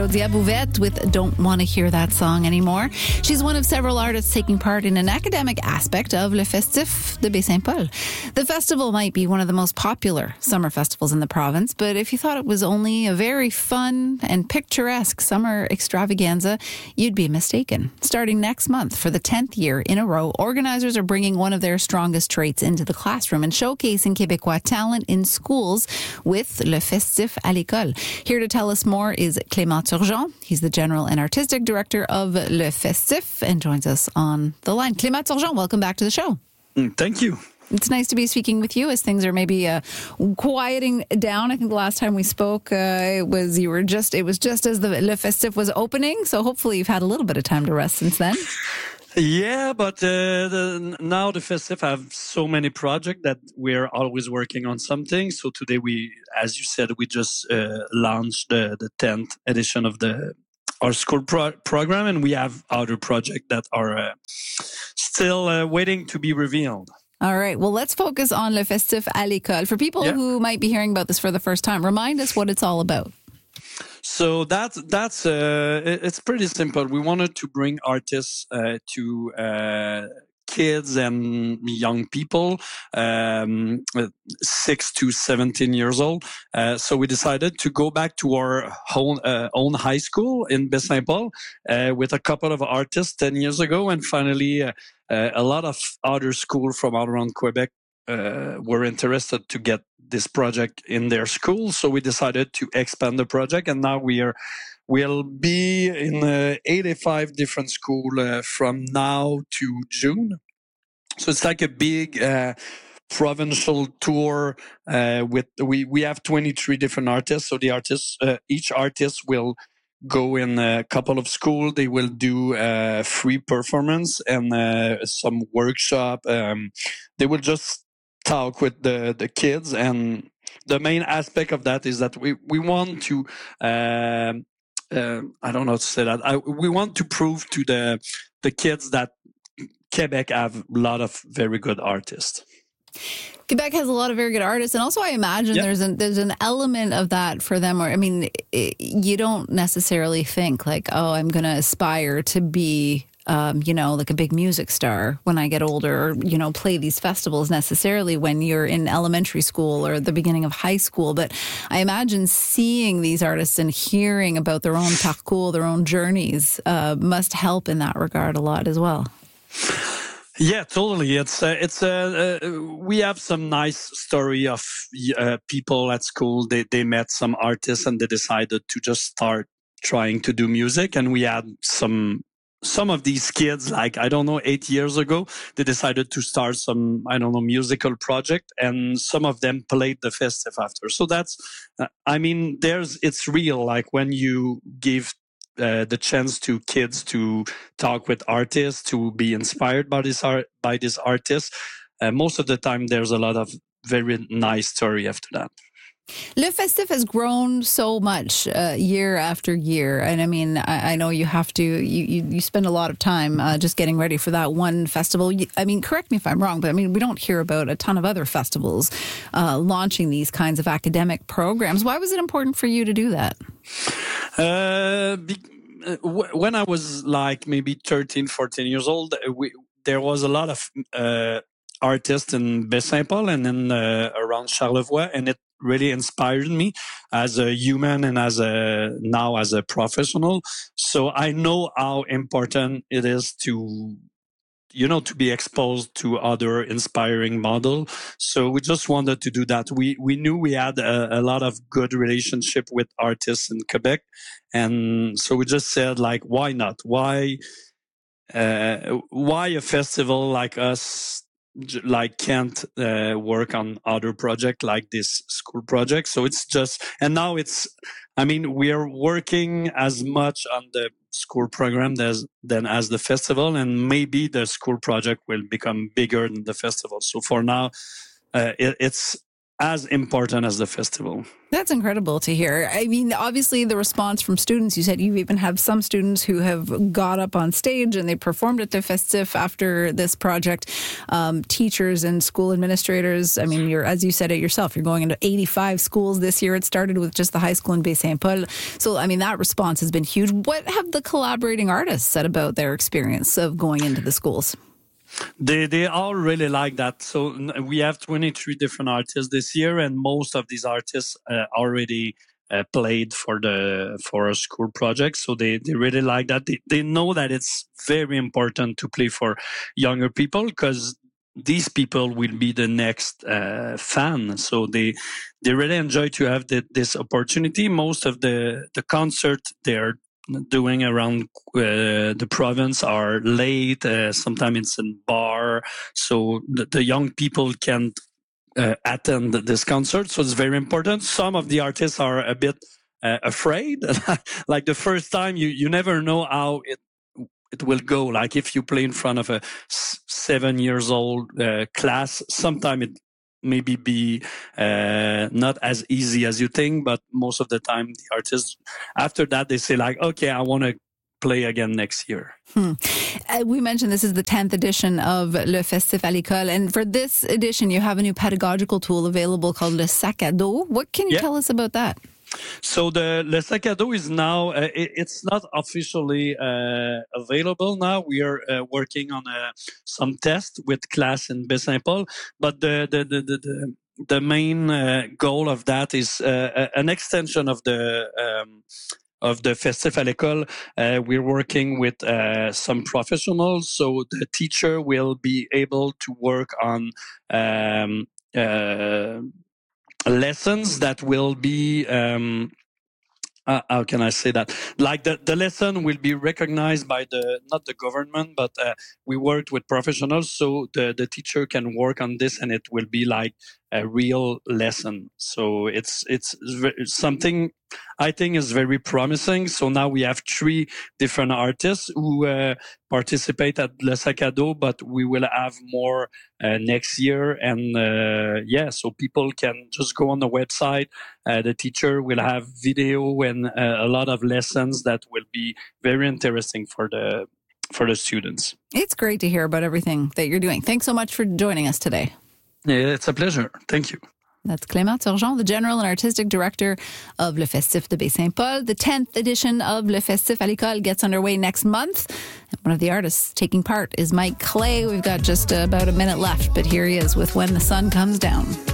Claudia Bouvette with Don't Want to Hear That Song Anymore. She's one of several artists taking part in an academic aspect of Le Festif de Baie-Saint-Paul. The festival might be one of the most popular summer festivals in the province, but if you thought it was only a very fun and picturesque summer extravaganza, you'd be mistaken. Starting next month, for the 10th year in a row, organizers are bringing one of their strongest traits into the classroom and showcasing Québécois talent in schools with Le Festif à l'école. Here to tell us more is Clément Turgeon. He's the General and Artistic Director of Le Festif and joins us on the line. Clément Turgeon, welcome back to the show. Thank you. It's nice to be speaking with you as things are maybe quieting down. I think the last time we spoke, it was just as the Le Festif was opening. So hopefully you've had a little bit of time to rest since then. Yeah, but now the Festif have so many projects that we're always working on something. So today as you said, we just launched the 10th edition of our school program, and we have other projects that are still waiting to be revealed. All right. Well, let's focus on Le Festif à l'école. For people who might be hearing about this for the first time, remind us what it's all about. So it's pretty simple. We wanted to bring artists to kids and young people, 6 to 17 years old. So we decided to go back to our own high school in Baie-Saint-Paul with a couple of artists 10 years ago, and finally a lot of other schools from all around Quebec were interested to get this project in their school. So we decided to expand the project, and now we'll be in 85 different schools from now to June. So it's like a big provincial tour we have 23 different artists. So the artists, each artist will go in a couple of schools. They will do free performance and some workshop. They will just talk with the kids, and the main aspect of that is that we want to I don't know how to say that. We want to prove to the kids that Quebec have a lot of very good artists. Quebec has a lot of very good artists, and also I imagine there's an element of that for them where, I mean, you don't necessarily think like, oh, I'm going to aspire to be like a big music star when I get older, or, play these festivals necessarily when you're in elementary school or the beginning of high school. But I imagine seeing these artists and hearing about their own parcours, their own journeys, must help in that regard a lot as well. Yeah, totally. We have some nice story of people at school. They met some artists and they decided to just start trying to do music. And we had some of these kids, like, 8 years ago, they decided to start some, musical project, and some of them played the Festif after. So that's, it's real. Like when you give the chance to kids to talk with artists, to be inspired by this artist, most of the time there's a lot of very nice story after that. Le Festif has grown so much year after year. And I mean, I know you have to, you spend a lot of time just getting ready for that one festival. I mean, correct me if I'm wrong, but I mean, we don't hear about a ton of other festivals launching these kinds of academic programs. Why was it important for you to do that? When I was like maybe 13, 14 years old, there was a lot of artists in Baie-Saint-Paul and then around Charlevoix, and it really inspired me as a human and as a professional. So I know how important it is to be exposed to other inspiring models. So we just wanted to do that. We knew we had a lot of good relationship with artists in Quebec. And so we just said, like, why not? Why a festival like us can't work on other project like this school project? So it's just, and now we are working as much on the school program than as the festival, and maybe the school project will become bigger than the festival. So for now, it's as important as the festival. That's incredible to hear. I mean, obviously the response from students, you said you even have some students who have got up on stage and they performed at the Festif after this project. Teachers and school administrators, I mean, as you said it yourself, you're going into 85 schools this year. It started with just the high school in Baie-Saint-Paul. So, I mean, that response has been huge. What have the collaborating artists said about their experience of going into the schools? They all really like that. So we have 23 different artists this year, and most of these artists already played for a school project. So they really like that. They know that it's very important to play for younger people because these people will be the next fan. So they really enjoy to have this opportunity. Most of the concert they're doing around the province are late. Sometimes it's in bar, so the young people can't attend this concert. So it's very important. Some of the artists are a bit afraid. Like the first time, you never know how it will go. Like if you play in front of a 7 years old class, sometimes it maybe be not as easy as you think, but most of the time the artists after that they say like, okay, I want to play again next year. We mentioned this is the 10th edition of Le Festif à l'École, and for this edition you have a new pedagogical tool available called Le Sac à Dos. What can you tell us about that? So the Le Sac à Dos is now, it's not officially available now. We are working on some tests with class in Baie-Saint-Paul, but the main goal of that is an extension of the Festif à l'École. We're working with some professionals, so the teacher will be able to work on lessons that will be how can I say that? Like the lesson will be recognized by not the government, but we worked with professionals, so the teacher can work on this, and it will be like a real lesson. So it's something I think is very promising. So now we have 3 different artists who participate at Le Sac à Dos, but we will have more next year. And so people can just go on the website. The teacher will have video and a lot of lessons that will be very interesting for the students. It's great to hear about everything that you're doing. Thanks so much for joining us today. Yeah, it's a pleasure. Thank you. That's Clément Turgeon, the General and Artistic Director of Le Festif de Baie-Saint-Paul. The 10th edition of Le Festif à l'École gets underway next month. And one of the artists taking part is Mike Clay. We've got just about a minute left, but here he is with When the Sun Comes Down.